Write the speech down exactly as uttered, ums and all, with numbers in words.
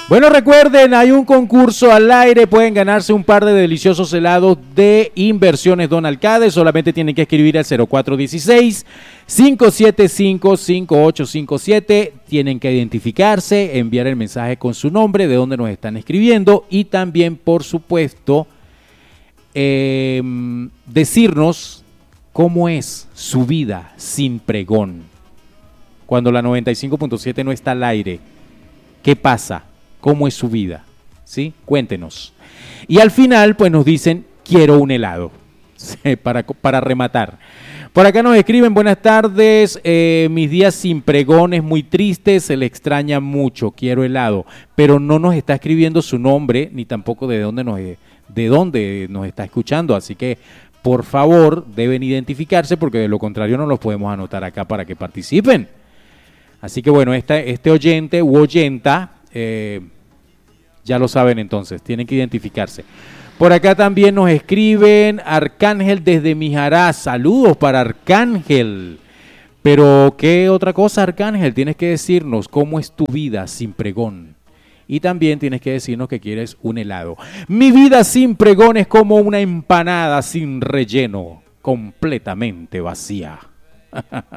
Bueno, recuerden, hay un concurso al aire, pueden ganarse un par de deliciosos helados de Inversiones Don Alcade, solamente tienen que escribir al cero cuatro uno seis, cinco siete cinco, cinco ocho cinco siete, tienen que identificarse, enviar el mensaje con su nombre, de dónde nos están escribiendo y también, por supuesto, eh, decirnos cómo es su vida sin pregón. Cuando la noventa y cinco punto siete no está al aire, ¿qué pasa? ¿Cómo es su vida? ¿Sí? Cuéntenos. Y al final, pues nos dicen, quiero un helado, ¿sí? para, para rematar. Por acá nos escriben, buenas tardes, eh, mis días sin pregón es muy triste, se le extraña mucho, quiero helado. Pero no nos está escribiendo su nombre, ni tampoco de dónde nos, de dónde nos está escuchando. Así que, por favor, deben identificarse, porque de lo contrario no los podemos anotar acá para que participen. Así que bueno, esta, este oyente u oyenta, eh, ya lo saben entonces, tienen que identificarse. Por acá también nos escriben, Arcángel desde Mijará, saludos para Arcángel. Pero, ¿qué otra cosa, Arcángel? Tienes que decirnos cómo es tu vida sin pregón. Y también tienes que decirnos que quieres un helado. Mi vida sin pregón es como una empanada sin relleno, completamente vacía.